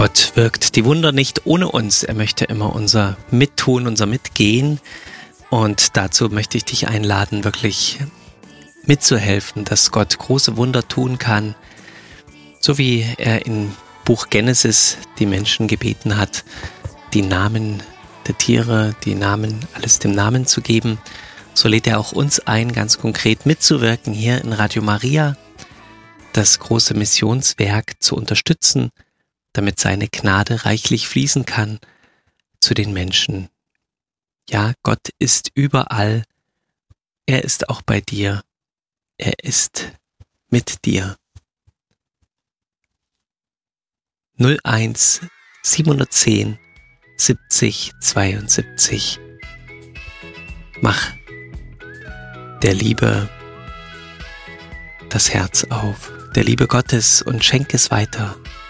Gott wirkt die Wunder nicht ohne uns. Er möchte immer unser Mittun, unser Mitgehen. Und dazu möchte ich dich einladen, wirklich mitzuhelfen, dass Gott große Wunder tun kann. So wie er im Buch Genesis die Menschen gebeten hat, die Namen der Tiere, die Namen, alles dem Namen zu geben, so lädt er auch uns ein, ganz konkret mitzuwirken hier in Radio Maria, das große Missionswerk zu unterstützen, damit seine Gnade reichlich fließen kann zu den Menschen. Ja, Gott ist überall. Er ist auch bei dir. Er ist mit dir. 01 710 70 72. Mach der Liebe das Herz auf, der Liebe Gottes, und schenk es weiter.